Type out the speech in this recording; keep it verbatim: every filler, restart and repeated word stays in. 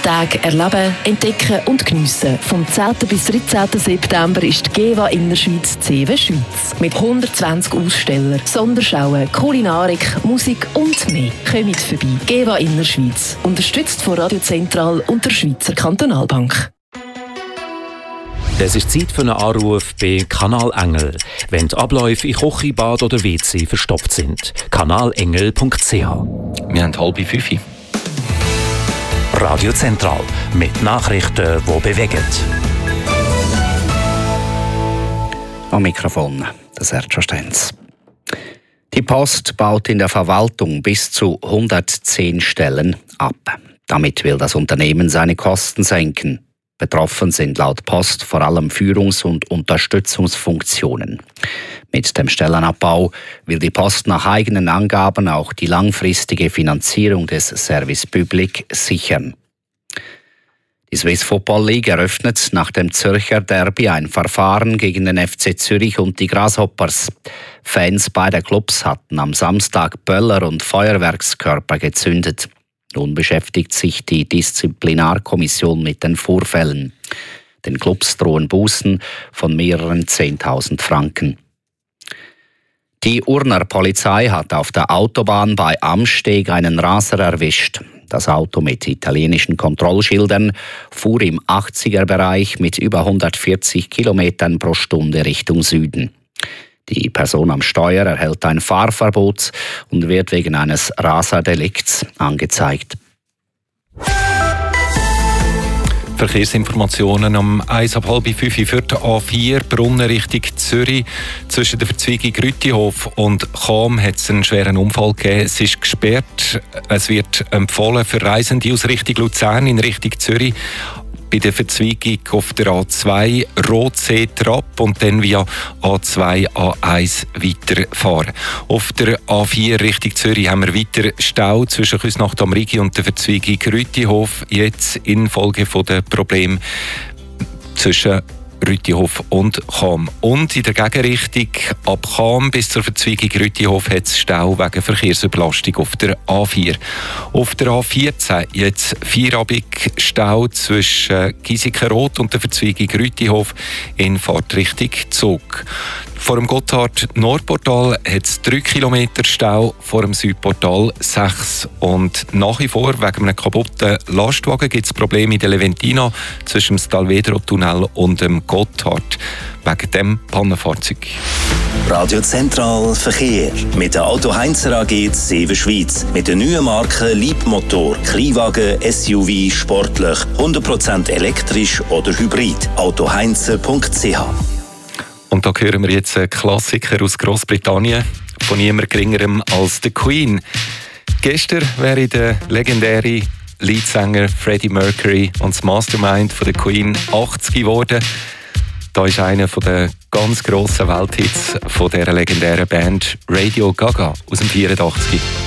Tage erleben, entdecken und geniessen. Vom zehnten bis dreizehnten September ist die GEWA Innerschweiz C W Schweiz. Mit hundertzwanzig Ausstellern, Sonderschauen, Kulinarik, Musik und mehr. Kommt vorbei. GEWA Innerschweiz. Unterstützt von Radio Zentral und der Schweizer Kantonalbank. Es ist Zeit für einen Anruf bei Kanal Engel, wenn die Abläufe in Küche, Bad oder W C verstopft sind. kanalengel punkt c h. Wir haben halb fünf. Radio Zentral mit Nachrichten, die bewegen. Am Mikrofon, das Sergio Stenz. Die Post baut in der Verwaltung bis zu hundertzehn Stellen ab. Damit will das Unternehmen seine Kosten senken. Betroffen sind laut Post vor allem Führungs- und Unterstützungsfunktionen. Mit dem Stellenabbau will die Post nach eigenen Angaben auch die langfristige Finanzierung des Service Public sichern. Die Swiss Football League eröffnet nach dem Zürcher Derby ein Verfahren gegen den F C Zürich und die Grasshoppers. Fans beider Clubs hatten am Samstag Böller und Feuerwerkskörper gezündet. Nun beschäftigt sich die Disziplinarkommission mit den Vorfällen. Den Clubs drohen Bußen von mehreren zehntausend Franken. Die Urner Polizei hat auf der Autobahn bei Amsteg einen Raser erwischt. Das Auto mit italienischen Kontrollschildern fuhr im achtziger-Bereich mit über hundertvierzig Kilometern pro Stunde Richtung Süden. Die Person am Steuer erhält ein Fahrverbot und wird wegen eines Raserdelikts angezeigt. Verkehrsinformationen am eins ab halb fünf für die A vier Brunnen Richtung Zürich. Zwischen der Verzweigung Rüttihof und Cham hat es einen schweren Unfall gegeben. Es ist gesperrt. Es wird empfohlen für Reisende aus Richtung Luzern in Richtung Zürich. Bei der Verzweigung auf der A zwei Rotsee-Trapp und dann via A zwei A eins weiterfahren. Auf der A vier Richtung Zürich haben wir weiter Stau zwischen Küsnacht am Rigi und der Verzweigung Rüttihof. Jetzt infolge der Probleme zwischen Rüttihof und Cham. Und in der Gegenrichtung ab Cham bis zur Verzweigung Rüttihof hat es Stau wegen Verkehrsüberlastung auf der A vier. Auf der A vierzehn jetzt vierabig Stau zwischen Giesikenroth und der Verzweigung Rüttihof in Fahrtrichtung Zug. Vor dem Gotthard-Nordportal hat es drei Kilometer Stau, vor dem Südportal sechs. Und nach wie vor wegen einem kaputten Lastwagen gibt es Probleme in der Leventina zwischen dem Stalvedro-Tunnel und dem Gotthard. Wegen dem Pannenfahrzeug. Radio Zentral Verkehr mit der Auto Heinzer A G Seven Schweiz. Mit den neuen Marken Leapmotor, Kleinwagen, S U V, sportlich, hundert Prozent elektrisch oder hybrid. auto heinzer punkt c h. Und da hören wir jetzt einen Klassiker aus Großbritannien von niemand geringerem als The Queen. Gestern wäre der legendäre Leadsänger Freddie Mercury und das Mastermind von The Queen achtzig geworden. Da ist einer der ganz grossen Welthits von dieser legendären Band Radio Gaga aus dem vierundachtzig.